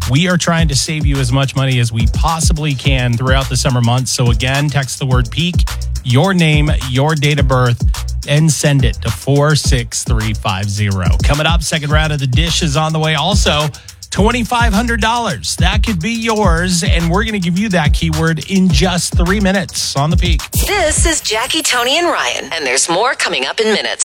We are trying to save you as much money as we possibly can throughout the summer months. So again, text the word peak, your name, your date of birth, and send it to 46350. Coming up, second round of the dish is on the way. Also, $2,500. That could be yours, and we're going to give you that keyword in just 3 minutes on the Peak. This is Jackie, Tony, and Ryan, and there's more coming up in minutes.